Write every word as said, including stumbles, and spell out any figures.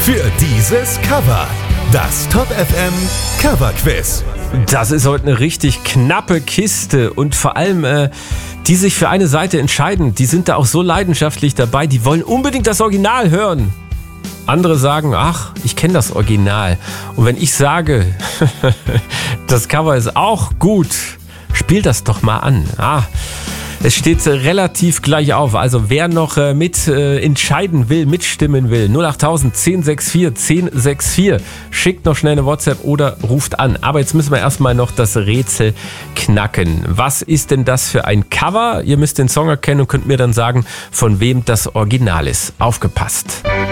für dieses Cover. Das Top F M Cover Quiz. Das ist heute eine richtig knappe Kiste und vor allem äh, die sich für eine Seite entscheiden, die sind da auch so leidenschaftlich dabei, die wollen unbedingt das Original hören. Andere sagen, ach, ich kenne das Original. Und wenn ich sage, das Cover ist auch gut, spiel das doch mal an. Ah, es steht relativ gleich auf. Also wer noch äh, mit äh, entscheiden will, mitstimmen will, null acht tausend, zehn sechs vier, zehn sechs vier, schickt noch schnell eine WhatsApp oder ruft an. Aber jetzt müssen wir erstmal noch das Rätsel knacken. Was ist denn das für ein Cover? Ihr müsst den Song erkennen und könnt mir dann sagen, von wem das Original ist. Aufgepasst.